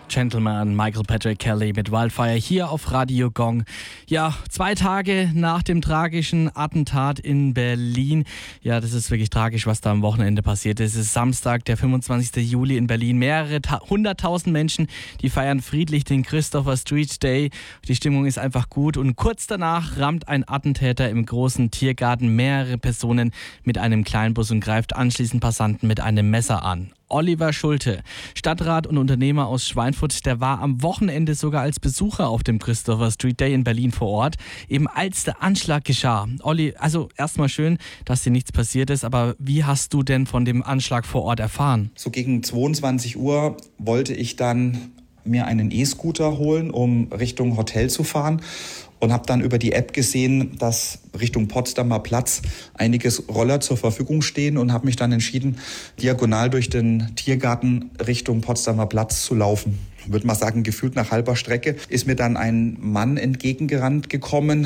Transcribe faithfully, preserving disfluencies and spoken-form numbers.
Gentleman, Michael Patrick Kelly mit Wildfire hier auf Radio Gong. Ja, zwei Tage nach dem tragischen Attentat in Berlin. Ja, das ist wirklich tragisch, was da am Wochenende passiert ist. Es ist Samstag, der fünfundzwanzigsten Juli in Berlin. Mehrere hunderttausend Menschen, die feiern friedlich den Christopher Street Day. Die Stimmung ist einfach gut und kurz danach rammt ein Attentäter im großen Tiergarten mehrere Personen mit einem Kleinbus und greift anschließend Passanten mit einem Messer an. Oliver Schulte, Stadtrat und Unternehmer aus Schweinfurt, der war am Wochenende sogar als Besucher auf dem Christopher Street Day in Berlin vor Ort, eben als der Anschlag geschah. Olli, also erstmal schön, dass dir nichts passiert ist, aber wie hast du denn von dem Anschlag vor Ort erfahren? So gegen zweiundzwanzig Uhr wollte ich dann mir einen E-Scooter holen, um Richtung Hotel zu fahren. Und habe dann über die App gesehen, dass Richtung Potsdamer Platz einiges Roller zur Verfügung stehen und habe mich dann entschieden, diagonal durch den Tiergarten Richtung Potsdamer Platz zu laufen. Ich würde mal sagen, gefühlt nach halber Strecke ist mir dann ein Mann entgegengerannt gekommen,